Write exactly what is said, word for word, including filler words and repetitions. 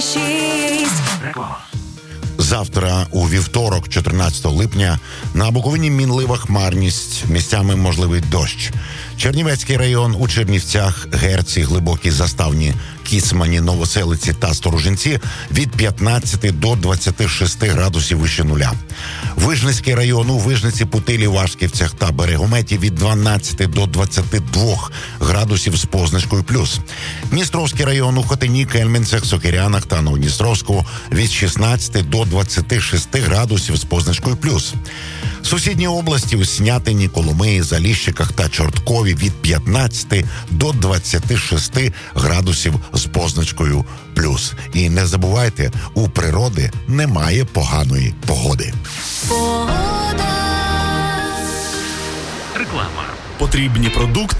шість. Реклама. Завтра, у вівторок, чотирнадцятого липня, на Буковині мінлива хмарність, місцями можливий дощ. Чернівецький район у Чернівцях, Герці, Глибокі Заставні, Кіцмані, Новоселиці та Сторожинці від п'ятнадцяти до двадцяти шести градусів вище нуля. Вижницький район у Вижниці, Путилі, Вашківцях та Берегометі від дванадцяти до двадцяти двох градусів з позначкою плюс. Дністровський район у Хотині, Кельменцях, Сокирянах та Новодністровську від шістнадцяти до двадцяти шести градусів з позначкою плюс. Сусідні області у Снятині, Коломиї, Заліщиках та Чорткові від п'ятнадцяти до двадцяти шести градусів з позначкою плюс. І не забувайте, у природи немає поганої погоди. Погода. Реклама. Потрібні продукти